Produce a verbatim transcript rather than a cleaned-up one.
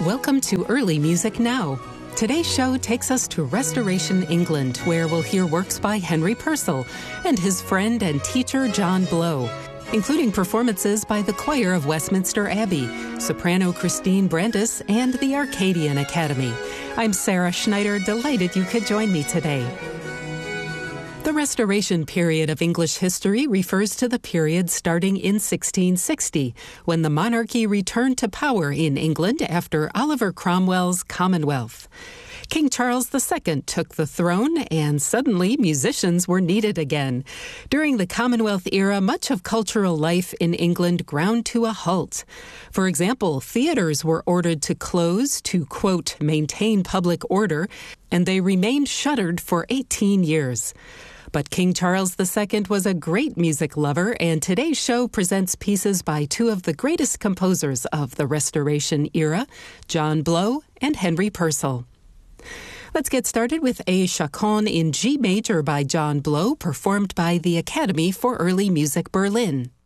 Welcome to Early Music Now. Today's show takes us to Restoration England, where we'll hear works by Henry Purcell and his friend and teacher John Blow, including performances by the choir of Westminster Abbey, soprano Christine Brandis, and the Arcadian Academy. I'm Sarah Schneider, delighted you could join me today. The Restoration period of English history refers to the period starting in sixteen sixty, when the monarchy returned to power in England after Oliver Cromwell's Commonwealth. King Charles the Second took the throne, and suddenly musicians were needed again. During the Commonwealth era, much of cultural life in England ground to a halt. For example, theaters were ordered to close to, quote, maintain public order, and they remained shuttered for eighteen years. But King Charles the Second was a great music lover, and today's show presents pieces by two of the greatest composers of the Restoration era, John Blow and Henry Purcell. Let's get started with a chaconne in G major by John Blow, performed by the Academy for Early Music Berlin.